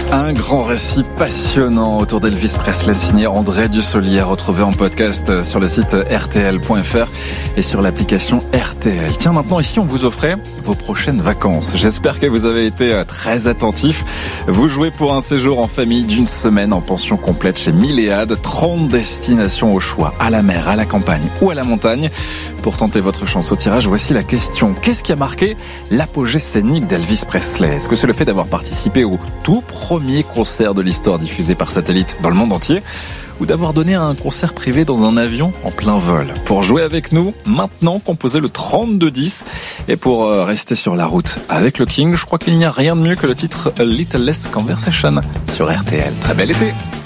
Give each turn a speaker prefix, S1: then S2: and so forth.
S1: Un grand récit passionnant autour d'Elvis Presley signé André Dussolier, retrouvé en podcast sur le site rtl.fr et sur l'application RTL. Tiens, maintenant ici on vous offrait vos prochaines vacances. J'espère que vous avez été très attentifs. Vous jouez pour un séjour en famille d'une semaine en pension complète chez Milléade. 30 destinations au choix, à la mer, à la campagne ou à la montagne. Pour tenter votre chance au tirage, voici la question. Qu'est-ce qui a marqué l'apogée scénique d'Elvis Presley? Est-ce que c'est le fait d'avoir participé au tout premier concert de l'histoire diffusé par satellite dans le monde entier, ou d'avoir donné un concert privé dans un avion en plein vol? Pour jouer avec nous, maintenant, composez le 3210. Et pour rester sur la route avec le King, je crois qu'il n'y a rien de mieux que le titre A Little Less Conversation sur RTL. Très bel été!